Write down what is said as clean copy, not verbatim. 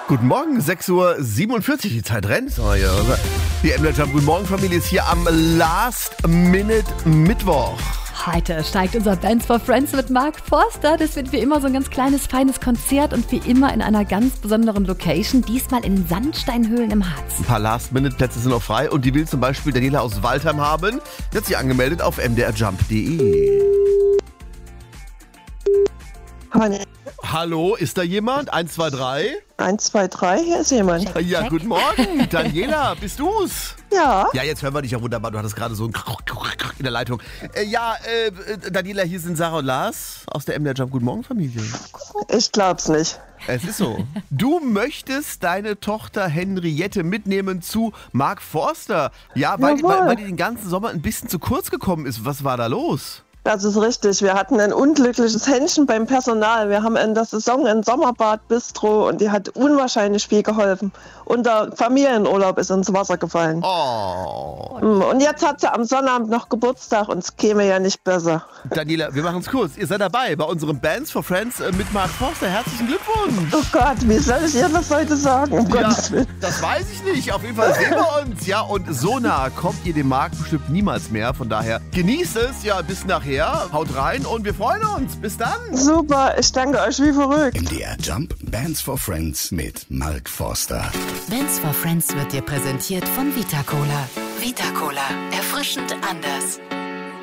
Guten Morgen, 6:47 Uhr, die Zeit rennt. Oh, ja. Die MDR Jump Guten Morgen Familie ist hier am Last-Minute-Mittwoch. Heute steigt unser Bands for Friends mit Mark Forster. Das wird wie immer so ein ganz kleines, feines Konzert und wie immer in einer ganz besonderen Location, diesmal in Sandsteinhöhlen im Harz. Ein paar Last-Minute-Plätze sind noch frei und die will zum Beispiel Daniela aus Waldheim haben. Die hat sich angemeldet auf mdrjump.de. Hallo, ist da jemand? 1, 2, 3? 1, 2, 3, hier ist jemand. Ja, guten Morgen. Daniela, bist du's? Ja. Ja, jetzt hören wir dich ja wunderbar. Du hattest gerade so ein in der Leitung. Daniela, hier sind Sarah und Lars aus der MDR Jump Guten Morgen Familie. Ich glaub's nicht. Es ist so. Du möchtest deine Tochter Henriette mitnehmen zu Mark Forster. Ja, weil die den ganzen Sommer ein bisschen zu kurz gekommen ist. Was war da los? Das ist richtig. Wir hatten ein unglückliches Händchen beim Personal. Wir haben in der Saison ein Sommerbad-Bistro und die hat unwahrscheinlich viel geholfen. Und der Familienurlaub ist ins Wasser gefallen. Oh. Und jetzt hat sie am Sonnabend noch Geburtstag und es käme ja nicht besser. Daniela, wir machen es kurz. Ihr seid dabei bei unserem Bands for Friends mit Mark Forster. Herzlichen Glückwunsch. Oh Gott, wie soll ich ihr das heute sagen? Um Gottes Willen. Das weiß ich nicht. Auf jeden Fall sehen wir uns. Ja, und so nah kommt ihr dem Mark bestimmt niemals mehr. Von daher genießt es. Ja, bis nachher. Haut rein und wir freuen uns. Bis dann. Super, ich danke euch wie verrückt. MDR Jump Bands for Friends mit Mark Forster. Bands for Friends wird dir präsentiert von Vita Cola. Vita Cola, erfrischend anders.